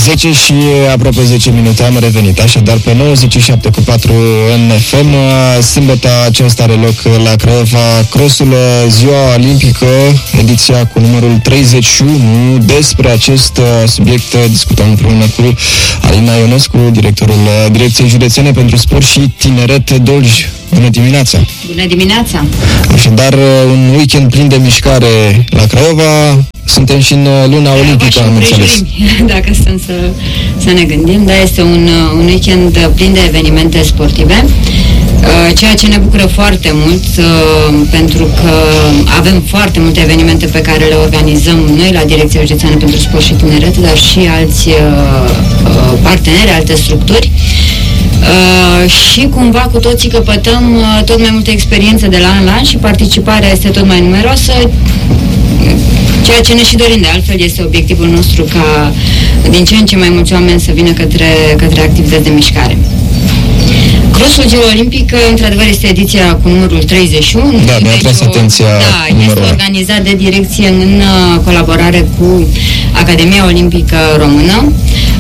10 și aproape 10 minute am revenit, așadar pe 97,4 în FM. Sâmbătă aceasta are loc la Craiova Crossul, Ziua Olimpică, ediția cu numărul 31. Despre acest subiect discutăm împreună cu Alina Ionescu, directorul Direcției Județene pentru Sport și Tineret Dolj. Bună dimineața! Bună dimineața! Așadar, un weekend plin de mișcare la Craiova. Suntem și în luna olimpică, am înțeles. Dacă stăm să ne gândim, dar este un weekend plin de evenimente sportive, ceea ce ne bucură foarte mult, pentru că avem foarte multe evenimente pe care le organizăm noi la Direcția Județeană pentru Sport și Tineret, dar și alți parteneri, alte structuri. Și cumva cu toții căpătăm tot mai multe experiențe de la an la an și participarea este tot mai numeroasă, ceea ce ne și dorim. De altfel este obiectivul nostru ca din ce în ce mai mulți oameni să vină către activități de mișcare. Crossul Ziua Olimpică, într-adevăr, este ediția cu numărul 31. Da, mi-a atras atenția. Da, este organizat de direcție în colaborare cu Academia Olimpică Română.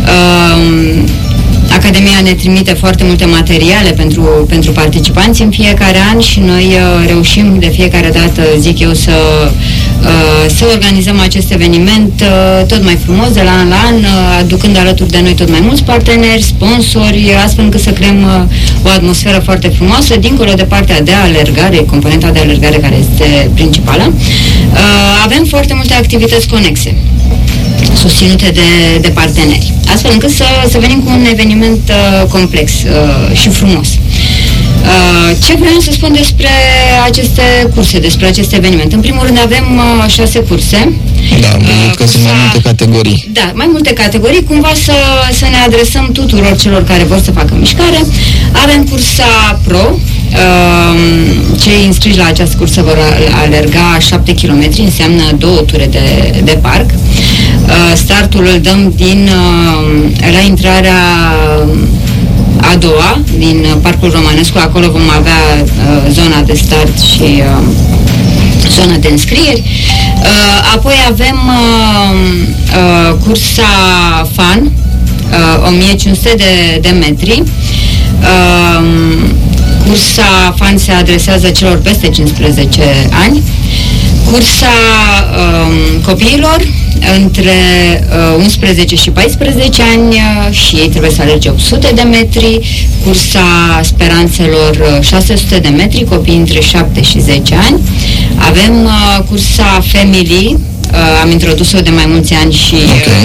Academia ne trimite foarte multe materiale pentru participanți în fiecare an și noi reușim de fiecare dată, zic eu, să organizăm acest eveniment tot mai frumos de la an la an, aducând alături de noi tot mai mulți parteneri, sponsori, astfel încât să creăm o atmosferă foarte frumoasă, dincolo de partea de alergare, componenta de alergare care este principală. Avem foarte multe activități conexe susținute de parteneri, astfel încât să venim cu un eveniment complex și frumos. Ce vreau să spun despre aceste curse, despre acest eveniment? În primul rând avem 6 curse. Da, că sunt mai multe categorii. Da, mai multe categorii, cumva să ne adresăm tuturor celor care vor să facă mișcare. Avem cursa Pro. Cei înscriși la această cursă vor alerga 7 km, înseamnă 2 ture de parc. Startul îl dăm la intrarea a doua din Parcul Romanescu. Acolo vom avea zona de start și zona de înscrieri. Apoi avem cursa Fun, 1500 de metri. Cursa Fun se adresează celor peste 15 ani. Cursa copiilor între 11 și 14 ani și ei trebuie să alerge 800 de metri. Cursa Speranțelor 600 de metri, copii între 7 și 10 ani. Avem cursa Family, am introdus-o de mai mulți ani și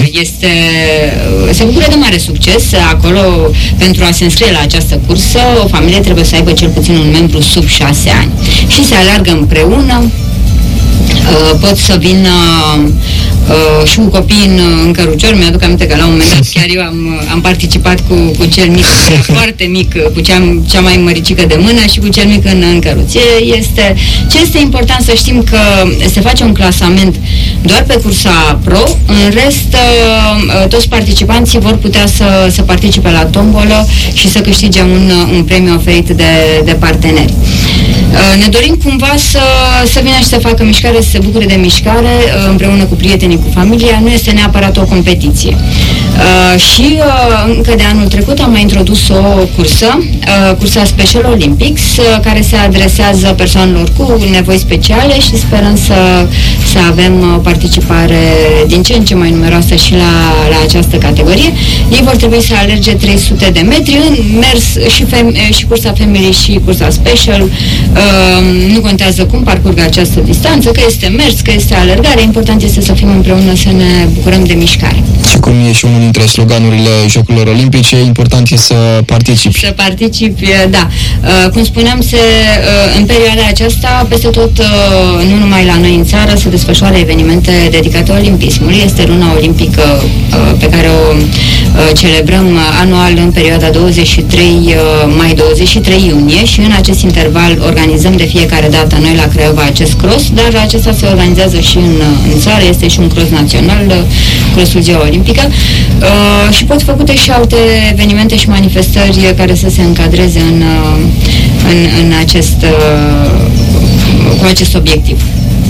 se bucură de mare succes. Acolo, pentru a se înscrie la această cursă, o familie trebuie să aibă cel puțin un membru sub 6 ani și se aleargă împreună. Pot să vină și cu copii în cărucior. Mi-aduc aminte că la un moment dat chiar eu am participat cu cel mic, foarte mic, cu cea mai măricică de mână și cu cel mic în căruție. Ce este important să știm că se face un clasament doar pe cursa Pro, în rest toți participanții vor putea să participe la tombolă și să câștige un premiu oferit de parteneri. Ne dorim cumva să vină și să facă mișcare, să se bucure de mișcare împreună cu prietenii, cu familia. Nu este neapărat o competiție. Și încă de anul trecut am mai introdus o cursă, cursa Special Olympics, care se adresează persoanelor cu nevoi speciale și sperăm să avem participare din ce în ce mai numeroasă și la această categorie. Ei vor trebui să alerge 300 de metri în mers și cursa Family și cursa Special. Nu contează cum parcurg această distanță, că este mers, că este alergare, important este să fim împreună, să ne bucurăm de mișcare. Și cum e și unul dintre sloganurile Jocurilor Olimpice, important e să participi. Să participi, da. Cum spuneam, în perioada aceasta, peste tot, nu numai la noi în țară, se desfășoară evenimente dedicate olimpismului. Este luna olimpică pe care o celebrăm anual în perioada 23 mai-23 iunie și în acest interval organizăm de fiecare dată noi la Craiova acest cross, dar acesta se organizează și în țară, este și un cross național, crossul Ziua Olimpică, și pot făcute și alte evenimente și manifestări care să se încadreze cu acest obiectiv.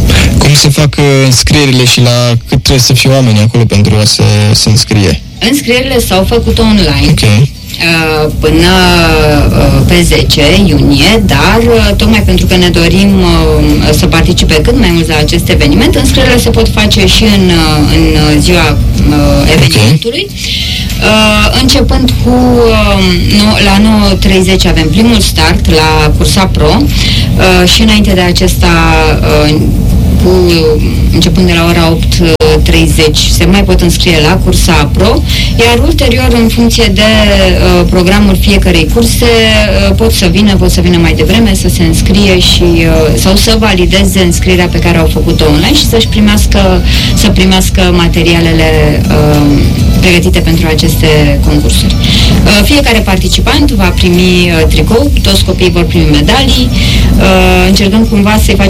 Cum se fac înscrierile și la cât trebuie să fie oamenii acolo pentru a se înscrie? Înscrierile s-au făcut online. Ok. Până pe 10 iunie, dar tocmai pentru că ne dorim să participe cât mai mulți la acest eveniment, înscrierile se pot face și în ziua evenimentului. Începând cu la 9:30 avem primul start la Cursa Pro și înainte de acesta începând de la ora 8:30 se mai pot înscrie la Cursa Pro, iar ulterior, în funcție de programul fiecărei curse, pot să vină mai devreme să se înscrie sau să valideze înscrierea pe care au făcut-o online și să primească materialele pregătite pentru aceste concursuri. Fiecare participant va primi tricou, toți copiii vor primi medalii, încercăm cumva să-i facem